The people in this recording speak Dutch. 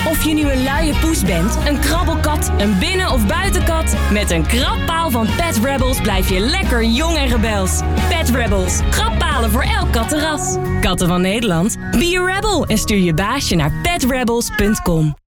Of je nu een luie poes bent, een krabbelkat, een binnen- of buitenkat, met een krabpaal van Pet Rebels blijf je lekker jong en rebels. Pet Rebels, krabbalen voor elk kattenras. Katten van Nederland, be a rebel en stuur je baasje naar petrebels.com.